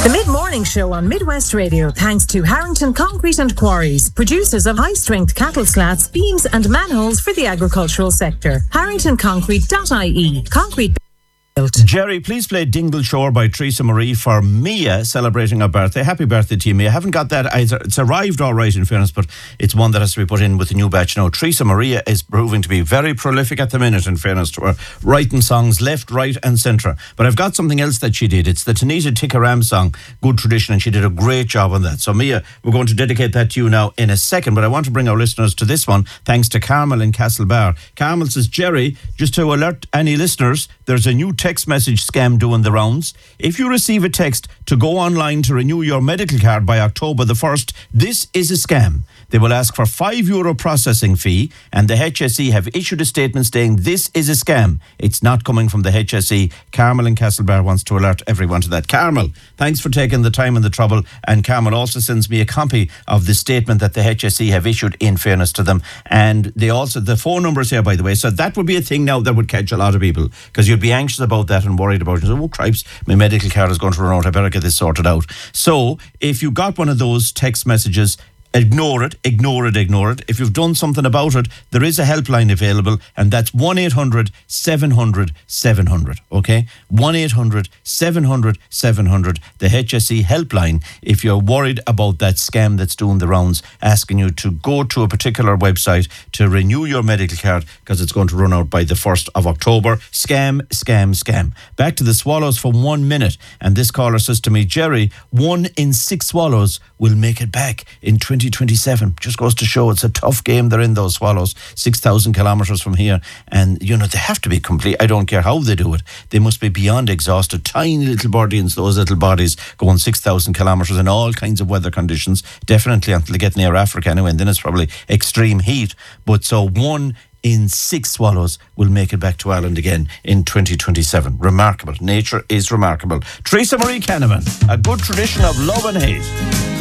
The Mid-Morning Show on Midwest Radio, thanks to Harrington Concrete and Quarries, producers of high-strength cattle slats, beams and manholes for the agricultural sector. HarringtonConcrete.ie. Concrete built. Jerry, please play Dingle Shore by Teresa Marie for Mia, celebrating her birthday. Happy birthday to you, Mia. I haven't got that either. It's arrived all right, in fairness, but it's one that has to be put in with the new batch now. Teresa Maria is proving to be very prolific at the minute, in fairness to her, writing songs left, right and centre. But I've got something else that she did. It's the Tanita Tikaram song, Good Tradition, and she did a great job on that. So Mia, we're going to dedicate that to you now in a second, but I want to bring our listeners to this one, thanks to Carmel in Castlebar. Carmel says, Jerry, just to alert any listeners, there's a new text message scam doing the rounds. If you receive a text to go online to renew your medical card by October the 1st, this is a scam. They will ask for €5 processing fee, and the HSE have issued a statement saying this is a scam. It's not coming from the HSE. Carmel in Castlebar wants to alert everyone to that. Carmel, thanks for taking the time and the trouble. And Carmel also sends me a copy of the statement that the HSE have issued, in fairness to them. And they also, the phone numbers here, by the way, so that would be a thing now that would catch a lot of people, because you'd be anxious about that and worried about it. Oh, cripes, my medical card is going to run out. I better get this sorted out. So if you got one of those text messages, ignore it. If you've done something about it, there is a helpline available, and that's 1-800-700-700, okay? 1-800-700-700, the HSE helpline, if you're worried about that scam that's doing the rounds, asking you to go to a particular website to renew your medical card, because it's going to run out by the 1st of October. Scam. Back to the swallows for 1 minute, and this caller says to me, Jerry, 1 in 6 swallows will make it back in 2027. Just goes to show it's a tough game they're in, those swallows, 6,000 kilometres from here. And, you know, they have to be complete. I don't care how they do it. They must be beyond exhausted. Tiny little bodies, those little bodies going 6,000 kilometres in all kinds of weather conditions. Definitely until they get near Africa anyway, and then it's probably extreme heat. But so 1 in 6 swallows will make it back to Ireland again in 2027. Remarkable. Nature is remarkable. Teresa Marie Canniman, A Good Tradition of Love and Hate.